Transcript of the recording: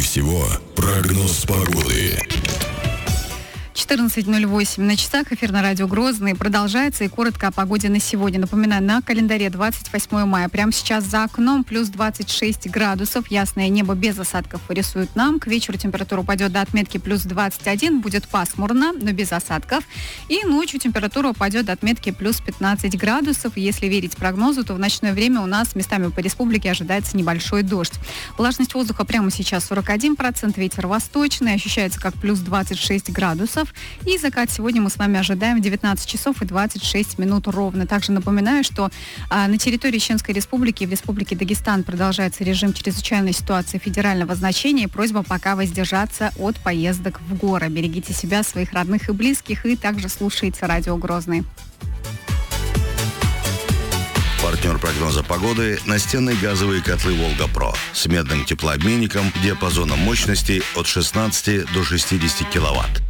всего прогноз погоды. 14:08 на часах. Эфир на радио Грозный продолжается. И коротко о погоде на сегодня. Напоминаю, на календаре 28 мая. Прямо сейчас за окном плюс 26 градусов. Ясное небо без осадков рисует нам. К вечеру температура упадет до отметки плюс 21. Будет пасмурно, но без осадков. И ночью температура упадет до отметки плюс 15 градусов. Если верить прогнозу, то в ночное время у нас местами по республике ожидается небольшой дождь. Влажность воздуха прямо сейчас 41%. Ветер восточный. Ощущается как плюс 26 градусов. И закат сегодня мы с вами ожидаем в 19 часов и 26 минут ровно. Также напоминаю, что на территории Чеченской Республики и в Республике Дагестан продолжается режим чрезвычайной ситуации федерального значения. Просьба пока воздержаться от поездок в горы. Берегите себя, своих родных и близких, и также слушайте радио Грозный. Партнер прогноза погоды – настенные газовые котлы «Волга-Про» с медным теплообменником диапазоном мощности от 16 до 60 киловатт.